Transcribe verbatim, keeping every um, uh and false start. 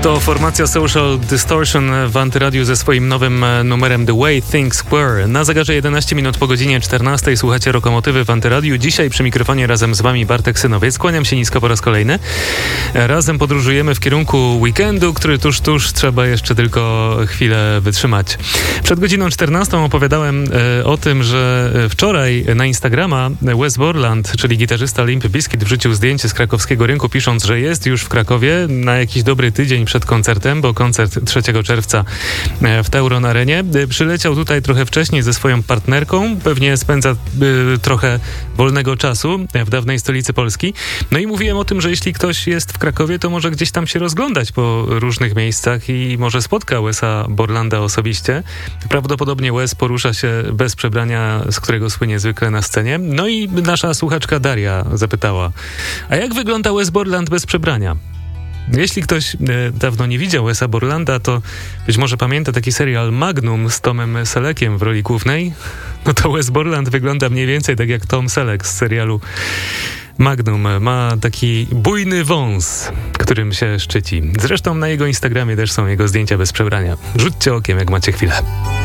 To formacja Social Distortion w Antyradiu ze swoim nowym numerem The Way Things Were. Na zegarze jedenaście minut po godzinie czternastej słuchacie Lokomotywy w Antyradiu. Dzisiaj przy mikrofonie razem z wami Bartek Synowiec. Kłaniam się nisko po raz kolejny. Razem podróżujemy w kierunku weekendu, który tuż, tuż trzeba jeszcze tylko chwilę wytrzymać. Przed godziną czternastą opowiadałem e, o tym, że wczoraj na Instagrama Wes Borland, czyli gitarzysta Limp Bizkit, wrzucił zdjęcie z krakowskiego rynku, pisząc, że jest już w Krakowie na jakiś dobry tydzień przed koncertem, bo koncert trzeciego czerwca w Teuron Arenie. Przyleciał tutaj trochę wcześniej ze swoją partnerką, pewnie spędza y, trochę wolnego czasu w dawnej stolicy Polski. No i mówiłem o tym, że jeśli ktoś jest w Krakowie, to może gdzieś tam się rozglądać po różnych miejscach i może spotka Wesa Borlanda osobiście. Prawdopodobnie Wes porusza się bez przebrania, z którego słynie zwykle na scenie. No i nasza słuchaczka Daria zapytała, a jak wygląda Wes Borland bez przebrania? Jeśli ktoś e, dawno nie widział Wesa Borlanda, to być może pamięta taki serial Magnum z Tomem Selekiem w roli głównej. No to Wes Borland wygląda mniej więcej tak jak Tom Selleck z serialu Magnum. Ma taki bujny wąs, którym się szczyci. Zresztą na jego Instagramie też są jego zdjęcia bez przebrania. Rzućcie okiem, jak macie chwilę.